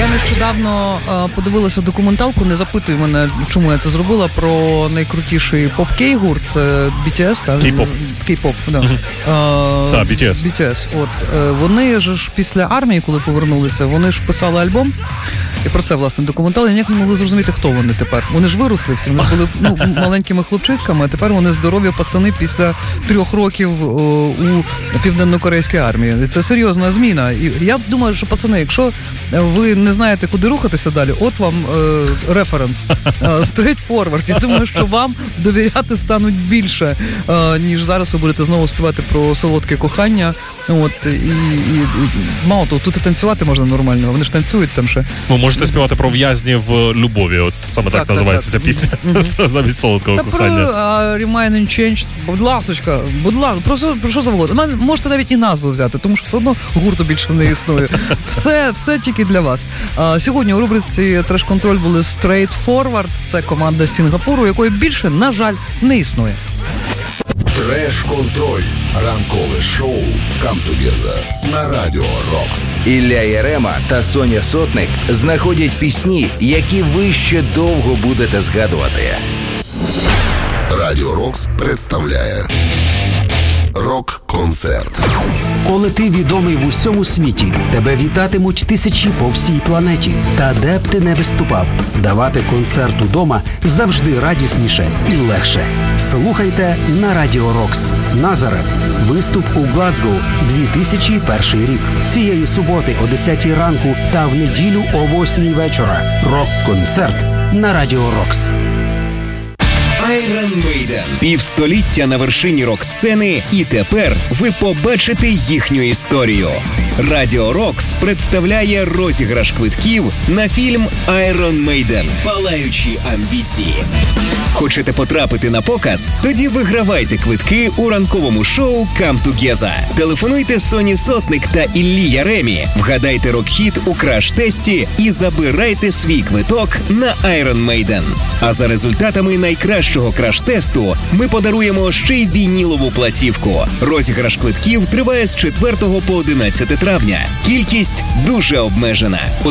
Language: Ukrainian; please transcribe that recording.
Я нещодавно подивилася документалку, не запитуй мене, чому я це зробила, про найкрутіший поп-кей-гурт BTS, так? Кей-поп, да. Так, BTS. BTS, от. Вони ж після армії, коли повернулися, вони ж писали альбом, і про це, власне, документали, ніяк не могли зрозуміти, хто вони тепер. Вони ж виросли всі, вони були маленькими хлопчиськами, а тепер вони здорові пацани після 3 років у південнокорейській армії. І це серйозна зміна. І я думаю, що, пацани, якщо ви не знаєте, куди рухатися далі, от вам референс. Straight forward. Я думаю, що вам довіряти стануть більше, ніж зараз ви будете знову співати про солодке кохання. От, і мало того, тут і танцювати можна нормально, вони ж танцюють там ще. Ви можете співати про в'язнів любові, от саме так називається ця пісня, замість солодкого кохання. Про Remain Unchanged, будь ласочка, про що завгодно. Можете навіть і назву взяти, тому що все одно гурту більше не існує. Все тільки для вас. Сьогодні у рубриці «Треш-контроль» були Straight Forward, це команда з Сінгапуру, якої більше, на жаль, не існує. Треш-контроль. Ранкове шоу «Come Together» на Радіо Рокс. Ілля Ярема та Соня Сотник знаходять пісні, які ви ще довго будете згадувати. Радіо Рокс представляє рок-концерт. Коли ти відомий в усьому світі, тебе вітатимуть тисячі по всій планеті. Та де б ти не виступав, давати концерт удома завжди радісніше і легше. Слухайте на Радіо Рокс. Назарет. Виступ у Глазго, 2001 рік. Цієї суботи о 10 ранку та в неділю о 8 вечора. Рок-концерт на Радіо Рокс. Iron Maiden. Півстоліття на вершині рок-сцени, і тепер ви побачите їхню історію. Радіо Рокс представляє розіграш квитків на фільм Iron Maiden. Палаючі амбіції. Хочете потрапити на показ? Тоді вигравайте квитки у ранковому шоу «Come Together». Телефонуйте Соні Сотник та Іллі Яремі, вгадайте рок-хіт у краш-тесті і забирайте свій квиток на Iron Maiden. А за результатами найкращого краш-тесту ми подаруємо ще й вінілову платівку. Розіграш квитків триває з 4 по 11 травня. Кількість дуже обмежена.